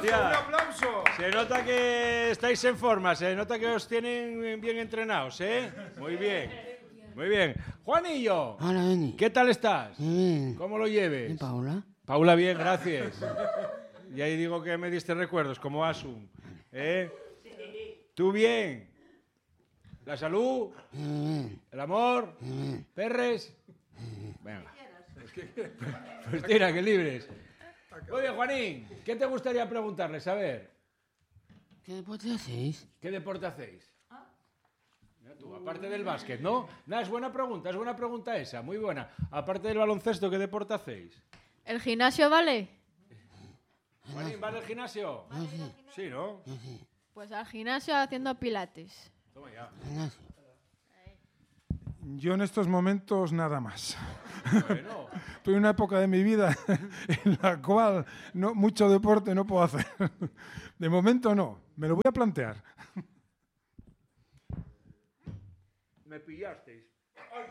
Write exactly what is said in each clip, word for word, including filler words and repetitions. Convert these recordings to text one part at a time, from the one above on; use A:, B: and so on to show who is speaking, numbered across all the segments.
A: Hostia, un aplauso. Se nota que estáis en forma, se nota que os tienen bien entrenados, ¿eh? Muy bien, muy bien. Juanillo,
B: Hola, Benny.
A: ¿Qué tal estás?
B: Bien.
A: ¿Cómo lo lleves?
B: ¿Y Paula?
A: Paula, bien, gracias. Y ahí digo que me diste recuerdos, como Asun. ¿Eh? ¿Tú bien? ¿La salud?
B: Bien.
A: ¿El amor?
B: Bien.
A: ¿Perres? Venga. Pues tira, que libres. Muy bien, Juanín, ¿qué te gustaría preguntarles? A ver.
B: ¿Qué deporte hacéis?
A: ¿Qué deporte hacéis? Mira tú, aparte del básquet, ¿no? Nada, es buena pregunta, es buena pregunta esa, muy buena. Aparte del baloncesto, ¿qué deporte hacéis?
C: ¿El gimnasio vale?
A: Juanín, ¿vas al gimnasio?
B: Yo sí.
A: Sí, ¿no?
B: Yo sí.
C: Pues al gimnasio haciendo pilates.
A: Toma ya.
B: Gimnasio.
D: Yo en estos momentos nada más.
A: Bueno.
D: Estoy en una época de mi vida en la cual no, mucho deporte no puedo hacer. De momento no, me lo voy a plantear.
A: Me pillasteis. Ay.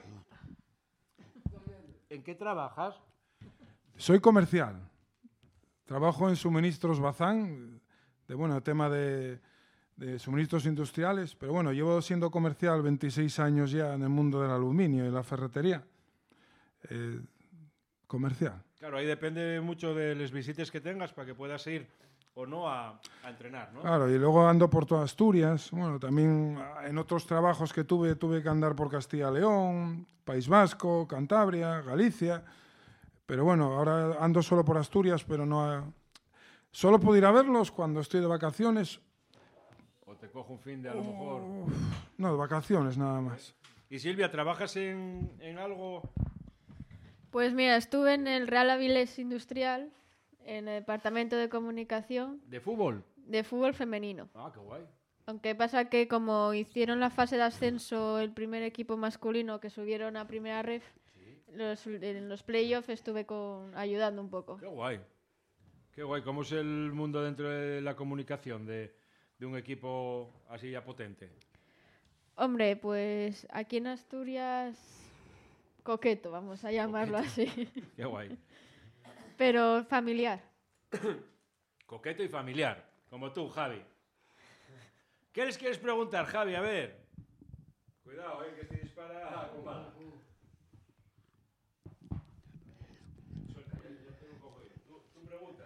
A: ¿En qué trabajas?
D: Soy comercial. Trabajo en suministros Bazán, de bueno, tema de, de suministros industriales, pero bueno, llevo siendo comercial veintiséis años ya en el mundo del aluminio y la ferretería. Eh, comercial.
A: Claro, ahí depende mucho de las visitas que tengas para que puedas ir o no a, a entrenar, ¿no?
D: Claro, y luego ando por toda Asturias. Bueno, también en otros trabajos que tuve, tuve que andar por Castilla y León, País Vasco, Cantabria, Galicia. Pero bueno, ahora ando solo por Asturias, pero no... A... Solo puedo ir a verlos cuando estoy de vacaciones.
A: O te cojo un fin de a lo mejor.
D: Uf, no, de vacaciones nada más.
A: Y Silvia, ¿trabajas en, en algo?
C: Pues mira, estuve en el Real Avilés Industrial, en el departamento de comunicación
A: ¿De fútbol?
C: de fútbol femenino.
A: Ah, qué guay.
C: Aunque pasa que como hicieron la fase de ascenso el primer equipo masculino que subieron a primera ref, los, en los playoffs estuve con, ayudando un poco.
A: Qué guay. Qué guay. ¿Cómo es el mundo dentro de la comunicación de, de un equipo así ya potente?
C: Hombre, pues aquí en Asturias, coqueto, vamos a llamarlo
A: Coqueto.
C: así.
A: Qué guay.
C: Pero familiar.
A: Coqueto y familiar, como tú, Javi. ¿Qué les quieres preguntar, Javi? A ver. Cuidado, eh, que si dispara con bala. Suelta, ya, ya tengo un poco ahí. ¿Tú, tú preguntas?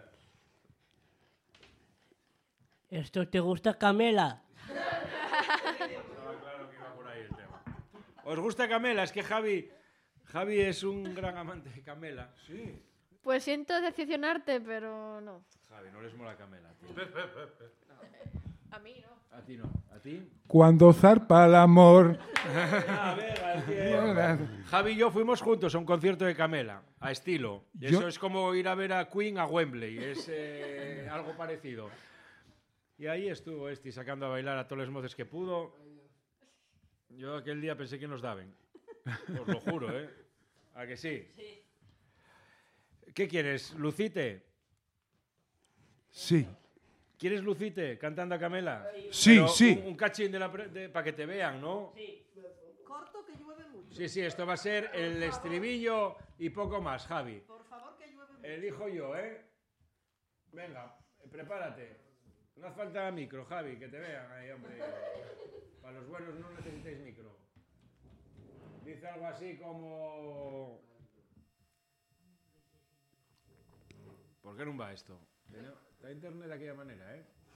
E: ¿Esto te gusta, Camela?
A: Estaba claro que iba por ahí el tema. ¿Os gusta Camela? Es que Javi, Javi es un gran amante de Camela. Sí.
C: Pues siento decepcionarte, pero no.
A: Javi, no les mola Camela, tío.
C: A mí no.
A: A ti no. ¿A ti?
D: Cuando zarpa el amor.
A: A ver, a ver, Javi y yo fuimos juntos a un concierto de Camela, a estilo. Y
D: Yo-
A: eso es como ir a ver a Queen a Wembley, es eh, algo parecido. Y ahí estuvo este sacando a bailar a todos los moces que pudo. Yo aquel día pensé que nos daban. Os lo juro, ¿eh? ¿A que sí?
E: Sí.
A: ¿Qué quieres? ¿Lucite?
D: Sí.
A: ¿Quieres Lucite cantando a Camela?
D: Sí,
A: Pero
D: sí.
A: Un, un cachín de la pre- de- para que te vean, ¿no?
E: Sí.
F: Corto que llueve mucho.
A: Sí, sí, esto va a ser el estribillo y poco más, Javi.
F: Por favor, que llueve mucho.
A: Elijo yo, ¿eh? Venga, prepárate. No hace falta micro, Javi, que te vean ahí, hombre. Para los buenos no necesitáis micro. Dice algo así como... ¿Por qué no va esto? Está internet de aquella manera, ¿eh?